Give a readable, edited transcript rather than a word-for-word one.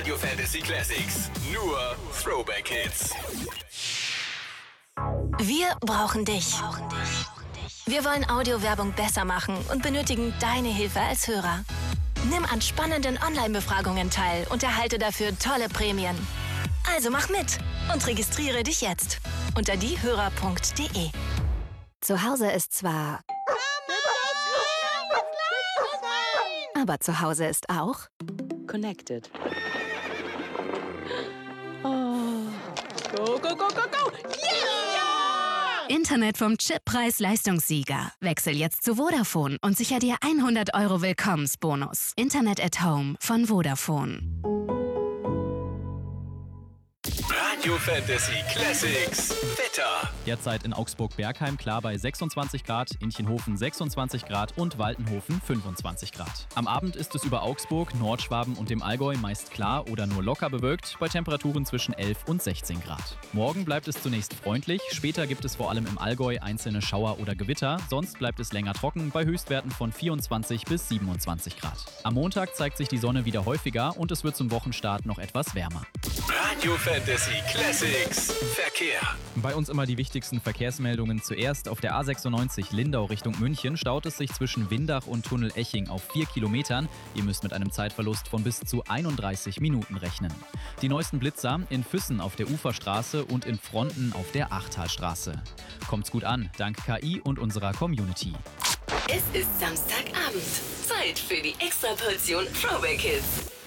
Radio Fantasy Classics. Nur Throwback Hits. Wir brauchen dich. Wir wollen Audiowerbung besser machen und benötigen deine Hilfe als Hörer. Nimm an spannenden Online-Befragungen teil und erhalte dafür tolle Prämien. Also mach mit und registriere dich jetzt unter diehörer.de. Zu Hause ist zwar... Aber zu Hause ist auch... Connected. Oh. Go, go, go, go, go! Yeah! Internet vom Chip Preis-Leistungssieger. Wechsel jetzt zu Vodafone und sicher dir 100 € Willkommensbonus. Internet at Home von Vodafone. Radio Fantasy Classics. Wetter. Derzeit in Augsburg-Bergheim klar bei 26 Grad, Inchenhofen 26 Grad und Waltenhofen 25 Grad. Am Abend ist es über Augsburg, Nordschwaben und dem Allgäu meist klar oder nur locker bewölkt, bei Temperaturen zwischen 11 und 16 Grad. Morgen bleibt es zunächst freundlich, später gibt es vor allem im Allgäu einzelne Schauer oder Gewitter, sonst bleibt es länger trocken bei Höchstwerten von 24 bis 27 Grad. Am Montag zeigt sich die Sonne wieder häufiger und es wird zum Wochenstart noch etwas wärmer. Radio Fantasy Classics. Verkehr. Bei uns immer die wichtigsten Verkehrsmeldungen. Zuerst auf der A96 Lindau Richtung München staut es sich zwischen Windach und Tunnel Eching auf 4 Kilometern. Ihr müsst mit einem Zeitverlust von bis zu 31 Minuten rechnen. Die neuesten Blitzer in Füssen auf der Uferstraße und in Fronten auf der Achtalstraße. Kommt's gut an, dank KI und unserer Community. Es ist Samstagabend. Zeit für die Extraportion Throwback Hits.